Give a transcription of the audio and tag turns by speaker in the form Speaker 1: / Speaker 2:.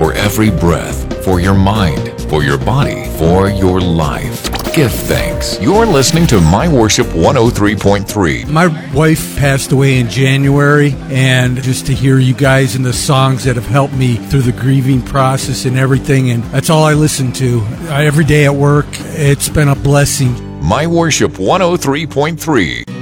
Speaker 1: for every breath, for your mind, for your body, for your life. Give thanks. You're listening to My Worship 103.3.
Speaker 2: My wife passed away in January, and just to hear you guys and the songs that have helped me through the grieving process and everything, and that's all I listen to. Every day at work, it's been a blessing.
Speaker 1: My Worship 103.3.